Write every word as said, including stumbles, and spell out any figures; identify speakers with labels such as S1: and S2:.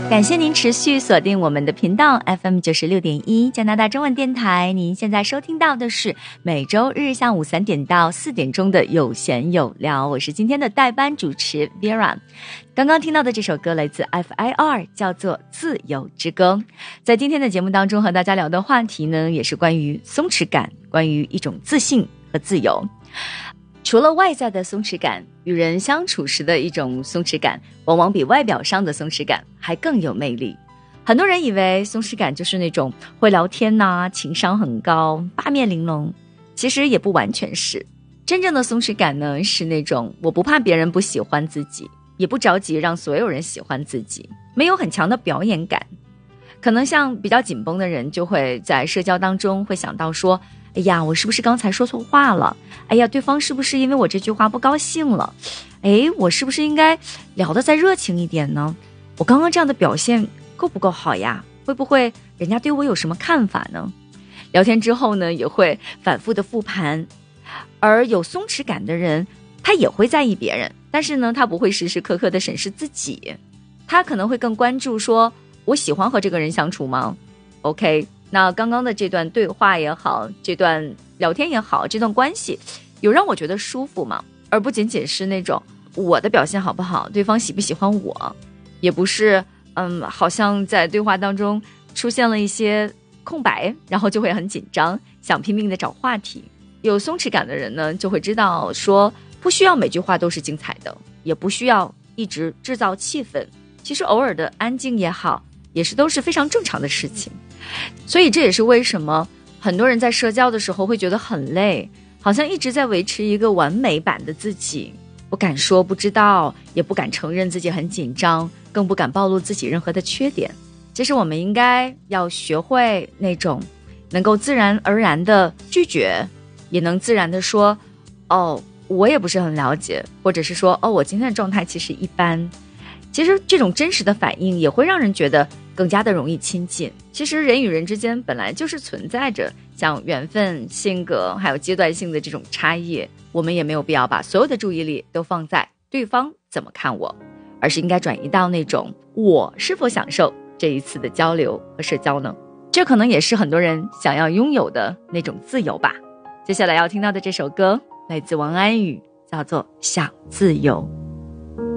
S1: 感谢您持续锁定我们的频道 F M 九十六点一加拿大中文电台。您现在收听到的是每周日下午三点到四点钟的有闲有聊，我是今天的代班主持 Vera。 刚刚听到的这首歌来自 F I R， 叫做自由之歌。在今天的节目当中和大家聊的话题呢，也是关于松弛感，关于一种自信和自由。除了外在的松弛感，与人相处时的一种松弛感，往往比外表上的松弛感还更有魅力。很多人以为松弛感就是那种会聊天呐、啊，情商很高，八面玲珑，其实也不完全是。真正的松弛感呢，是那种我不怕别人不喜欢自己，也不着急让所有人喜欢自己，没有很强的表演感。可能像比较紧绷的人，就会在社交当中会想到说，哎呀，我是不是刚才说错话了？哎呀，对方是不是因为我这句话不高兴了？哎，我是不是应该聊得再热情一点呢？我刚刚这样的表现够不够好呀？会不会人家对我有什么看法呢？聊天之后呢，也会反复的复盘。而有松弛感的人，他也会在意别人，但是呢，他不会时时刻刻的审视自己。他可能会更关注说，我喜欢和这个人相处吗？ OK，那刚刚的这段对话也好，这段聊天也好，这段关系有让我觉得舒服吗？而不仅仅是那种我的表现好不好，对方喜不喜欢我，也不是嗯，好像在对话当中出现了一些空白，然后就会很紧张，想拼命的找话题。有松弛感的人呢，就会知道说，不需要每句话都是精彩的，也不需要一直制造气氛，其实偶尔的安静也好，也是都是非常正常的事情。所以这也是为什么很多人在社交的时候会觉得很累，好像一直在维持一个完美版的自己，不敢说不知道，也不敢承认自己很紧张，更不敢暴露自己任何的缺点。其实我们应该要学会那种能够自然而然的拒绝，也能自然的说，哦，我也不是很了解，或者是说，哦，我今天的状态其实一般。其实这种真实的反应也会让人觉得更加的容易亲近。其实人与人之间本来就是存在着像缘分、性格还有阶段性的这种差异，我们也没有必要把所有的注意力都放在对方怎么看我，而是应该转移到那种我是否享受这一次的交流和社交呢？这可能也是很多人想要拥有的那种自由吧。接下来要听到的这首歌来自王安宇，叫做《想自由》。